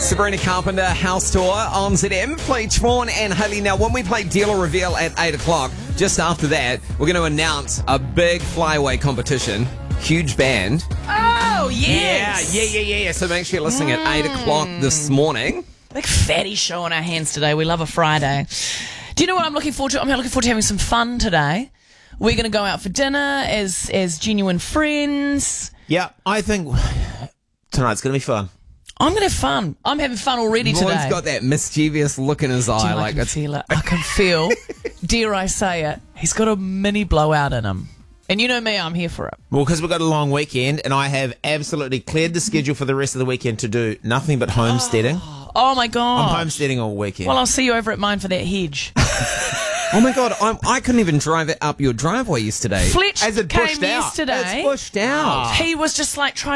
Sabrina Carpenter, House Tour on ZM. Play Tron and Haley. Now, when we play Deal or Reveal at 8 o'clock, just after that, we're going to announce a big flyaway competition. Huge band. Oh, yes. Yeah. So make sure you're listening at 8 o'clock this morning. Big fatty show on our hands today. We love a Friday. Do you know what I'm looking forward to? I'm looking forward to having some fun today. We're going to go out for dinner as genuine friends. Yeah, I think tonight's going to be fun. I'm going to have fun. I'm having fun already today. Roy's got that mischievous look in his eye. I can feel it. I can feel, dare I say it, he's got a mini blowout in him. And you know me, I'm here for it. Well, because we've got a long weekend, and I have absolutely cleared the schedule for the rest of the weekend to do nothing but homesteading. Oh, my God. I'm homesteading all weekend. Well, I'll see you over at mine for that hedge. Oh, my God. I couldn't even drive it up your driveway yesterday. Fletch As it came pushed out. yesterday. It's pushed out. He was just like trying